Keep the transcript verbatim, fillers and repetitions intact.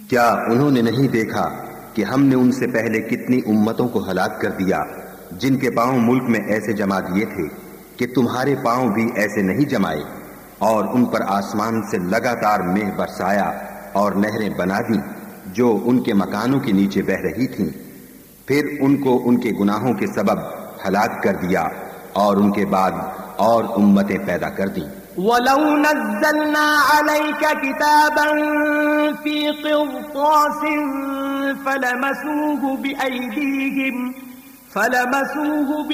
क्या उन्होंने नहीं देखा कि हमने उनसे पहले कितनी उम्मतों को हलाक कर दिया जिनके पांव मुल्क में ऐसे जमा दिए थे कि तुम्हारे पांव भी ऐसे नहीं जमाए, और उन पर आसमान से लगातार मेघ बरसाया और नहरें बना दी जो उनके मकानों के नीचे बह रही थीं। फिर उनको उनके गुनाहों के सबब हलाक कर दिया और उनके बाद और उम्मतें पैदा कर दी। वलौ नज़्ज़लना अलैका किताबन फी क़िरतासिन फलमसूहु बिअयदीहिम फलमसूहु